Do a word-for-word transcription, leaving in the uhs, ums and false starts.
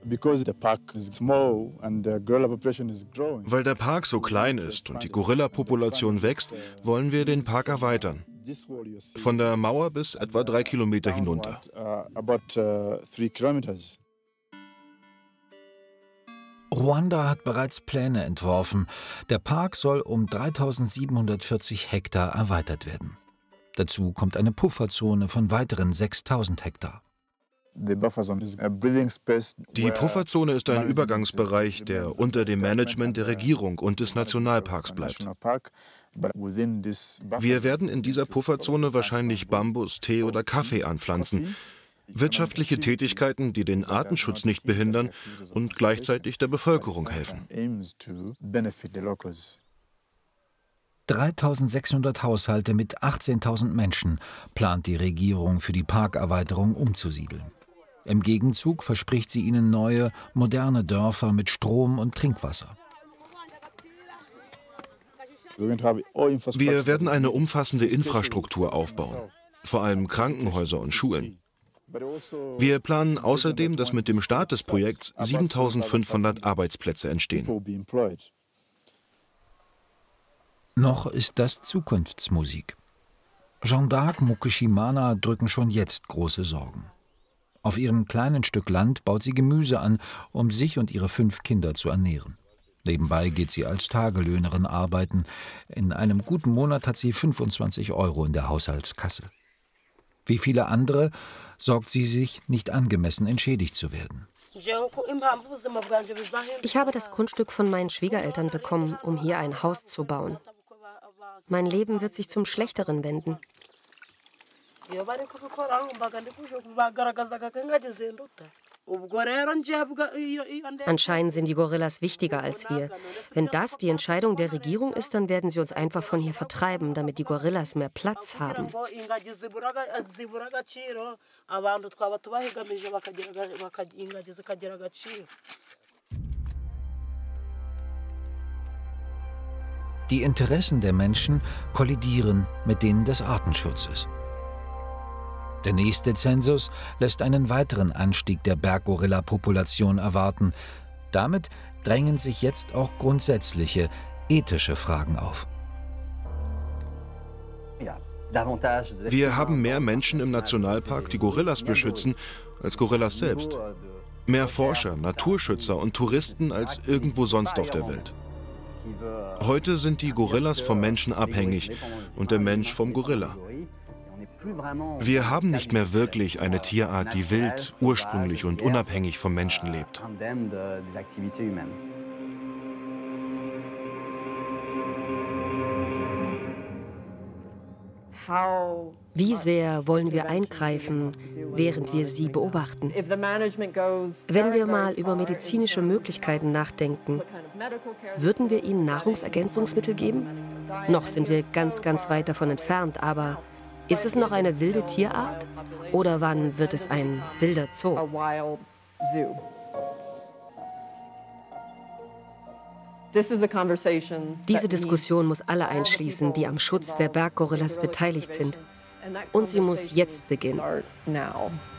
Weil der Park so klein ist und die Gorilla-Population wächst, wollen wir den Park erweitern. Von der Mauer bis etwa drei Kilometer hinunter. Ruanda hat bereits Pläne entworfen. Der Park soll um dreitausendsiebenhundertvierzig Hektar erweitert werden. Dazu kommt eine Pufferzone von weiteren sechstausend Hektar. Die Pufferzone ist ein Übergangsbereich, der unter dem Management der Regierung und des Nationalparks bleibt. Wir werden in dieser Pufferzone wahrscheinlich Bambus, Tee oder Kaffee anpflanzen. Wirtschaftliche Tätigkeiten, die den Artenschutz nicht behindern und gleichzeitig der Bevölkerung helfen. dreitausendsechshundert Haushalte mit achtzehntausend Menschen plant die Regierung für die Parkerweiterung umzusiedeln. Im Gegenzug verspricht sie ihnen neue, moderne Dörfer mit Strom und Trinkwasser. Wir werden eine umfassende Infrastruktur aufbauen, vor allem Krankenhäuser und Schulen. Wir planen außerdem, dass mit dem Start des Projekts siebentausendfünfhundert Arbeitsplätze entstehen. Noch ist das Zukunftsmusik. Jeanne d'Arc Mukeshimana drücken schon jetzt große Sorgen. Auf ihrem kleinen Stück Land baut sie Gemüse an, um sich und ihre fünf Kinder zu ernähren. Nebenbei geht sie als Tagelöhnerin arbeiten. In einem guten Monat hat sie fünfundzwanzig Euro in der Haushaltskasse. Wie viele andere sorgt sie sich, nicht angemessen entschädigt zu werden. Ich habe das Grundstück von meinen Schwiegereltern bekommen, um hier ein Haus zu bauen. Mein Leben wird sich zum Schlechteren wenden. Anscheinend sind die Gorillas wichtiger als wir. Wenn das die Entscheidung der Regierung ist, dann werden sie uns einfach von hier vertreiben, damit die Gorillas mehr Platz haben. Die Interessen der Menschen kollidieren mit denen des Artenschutzes. Der nächste Zensus lässt einen weiteren Anstieg der Berggorilla-Population erwarten. Damit drängen sich jetzt auch grundsätzliche ethische Fragen auf. Wir haben mehr Menschen im Nationalpark, die Gorillas beschützen, als Gorillas selbst. Mehr Forscher, Naturschützer und Touristen als irgendwo sonst auf der Welt. Heute sind die Gorillas vom Menschen abhängig und der Mensch vom Gorilla. Wir haben nicht mehr wirklich eine Tierart, die wild, ursprünglich und unabhängig vom Menschen lebt. Wie sehr wollen wir eingreifen, während wir sie beobachten? Wenn wir mal über medizinische Möglichkeiten nachdenken, würden wir ihnen Nahrungsergänzungsmittel geben? Noch sind wir ganz, ganz weit davon entfernt, aber ist es noch eine wilde Tierart? Oder wann wird es ein wilder Zoo? Diese Diskussion muss alle einschließen, die am Schutz der Berggorillas beteiligt sind. Und sie muss jetzt beginnen.